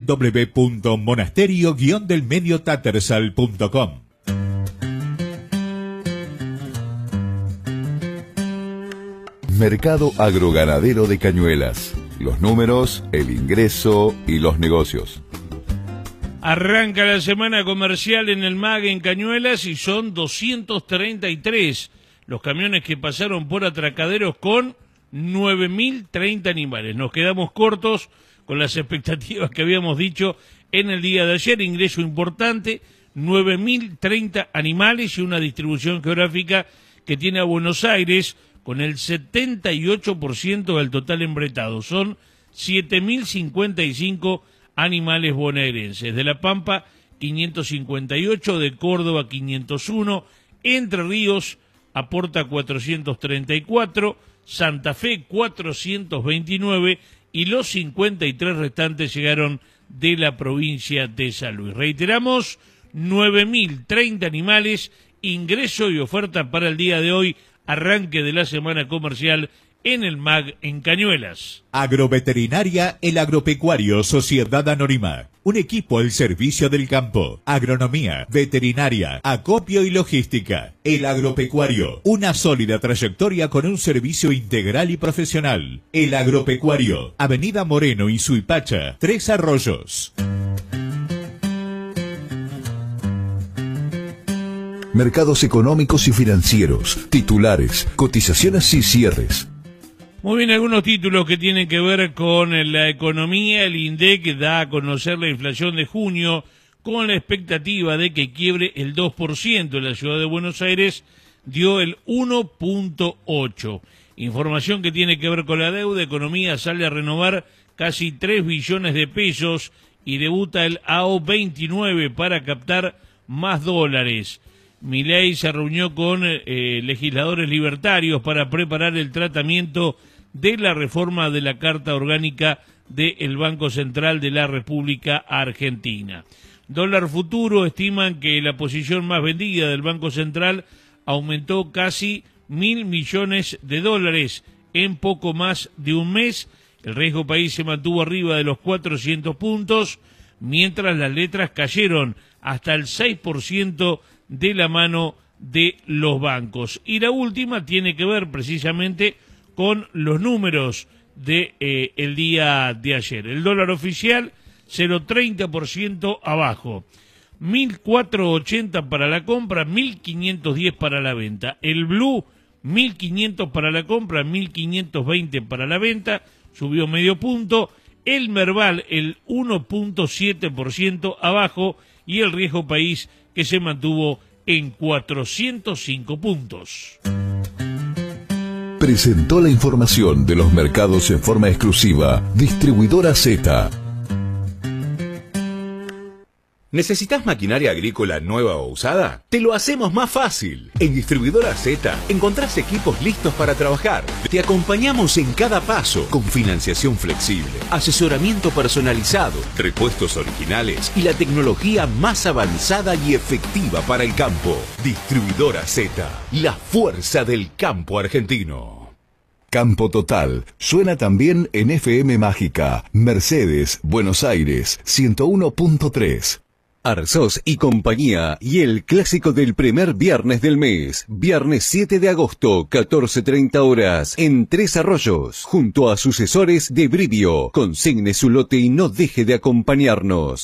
www.monasterio-delmediotattersall.com. Mercado Agroganadero de Cañuelas. Los números, el ingreso y los negocios. Arranca la semana comercial en el MAG en Cañuelas y son 233 los camiones que pasaron por atracaderos con 9.030 animales. Nos quedamos cortos con las expectativas que habíamos dicho en el día de ayer. Ingreso importante, 9.030 animales y una distribución geográfica que tiene a Buenos Aires con el 78% del total embretado. Son 7.055 animales bonaerenses. De La Pampa, 558, de Córdoba, 501, Entre Ríos aporta 434, Santa Fe 429 y los 53 restantes llegaron de la provincia de San Luis. Reiteramos, 9.030 animales, ingreso y oferta para el día de hoy, arranque de la semana comercial en el MAG en Cañuelas. Agroveterinaria El Agropecuario Sociedad Anónima. Un equipo al servicio del campo. Agronomía, veterinaria, acopio y logística. El Agropecuario. Una sólida trayectoria con un servicio integral y profesional. El Agropecuario. Avenida Moreno y Suipacha, 3 Arroyos. Mercados económicos y financieros, titulares, cotizaciones y cierres. Muy bien, algunos títulos que tienen que ver con la economía. El INDEC da a conocer la inflación de junio con la expectativa de que quiebre el 2%. En la ciudad de Buenos Aires dio el 1.8%. Información que tiene que ver con la deuda. Economía sale a renovar casi 3 billones de pesos y debuta el AO29 para captar más dólares. Milei se reunió con legisladores libertarios para preparar el tratamiento de la reforma de la Carta Orgánica del Banco Central de la República Argentina. Dólar futuro, estiman que la posición más vendida del Banco Central aumentó casi 1.000 millones de dólares en poco más de un mes. El riesgo país se mantuvo arriba de los 400 puntos, mientras las letras cayeron hasta el 6% de la mano de los bancos. Y la última tiene que ver precisamente con los números de el día de ayer. El dólar oficial 0,30% abajo, 1.480 para la compra, 1.510 para la venta. El blue 1.500 para la compra, 1.520 para la venta, subió medio punto. El Merval el 1.7% abajo y el riesgo país que se mantuvo en 405 puntos. Presentó la información de los mercados en forma exclusiva Distribuidora Z. ¿Necesitas maquinaria agrícola nueva o usada? Te lo hacemos más fácil. En Distribuidora Z encontrás equipos listos para trabajar. Te acompañamos en cada paso con financiación flexible, asesoramiento personalizado, repuestos originales y la tecnología más avanzada y efectiva para el campo. Distribuidora Z, la fuerza del campo argentino. Campo Total suena también en FM Mágica, Mercedes, Buenos Aires, 101.3. Arzós y compañía y el clásico del primer viernes del mes, viernes 7 de agosto, 14:30 horas, en 3 Arroyos, junto a sucesores de Brivio. Consigne su lote y no deje de acompañarnos.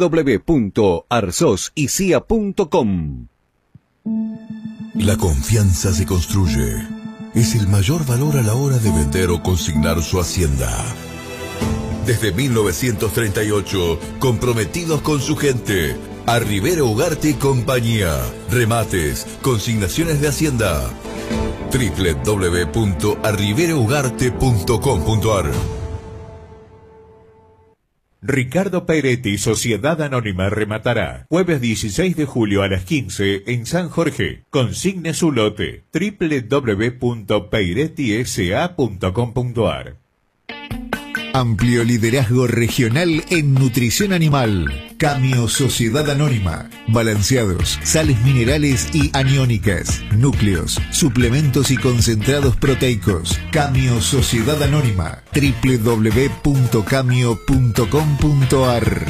www.arzosicia.com. La confianza se construye. Es el mayor valor a la hora de vender o consignar su hacienda. Desde 1938, comprometidos con su gente. Arribera Ugarte y compañía. Remates, consignaciones de hacienda. www.arriberaugarte.com.ar. Ricardo Peretti, Sociedad Anónima, rematará jueves 16 de julio a las 15 en San Jorge. Consigne su lote. www.peirettisa.com.ar. Amplio liderazgo regional en nutrición animal. Camio Sociedad Anónima. Balanceados, sales minerales y aniónicas, núcleos, suplementos y concentrados proteicos. Camio Sociedad Anónima. www.camio.com.ar.